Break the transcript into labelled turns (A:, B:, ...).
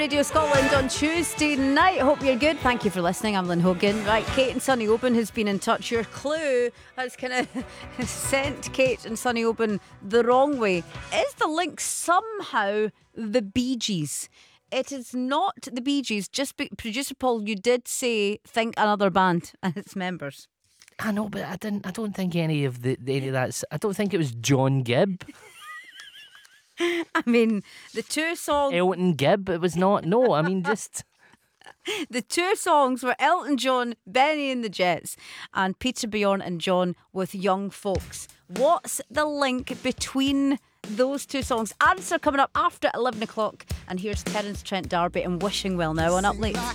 A: Radio Scotland on Tuesday night. Hope you're good. Thank you for listening. I'm Lynn Hogan. Right, Kate and Sonny Oben has been in touch. Your clue has kind of sent Kate and Sonny Oben the wrong way. Is the link somehow the Bee Gees? It is not the Bee Gees. Producer Paul, you did say think another band and its members.
B: I know, but I don't think any of that. I don't think it was John Gibb.
A: I mean, the two songs...
B: Elton Gibb, it was not. No, I mean, just...
A: The two songs were Elton John, Benny and the Jets, and Peter Bjorn and John with Young Folks. What's the link between those two songs? Answer coming up after 11 o'clock. And here's Terence Trent D'Arby and Wishing Well now on Up Late.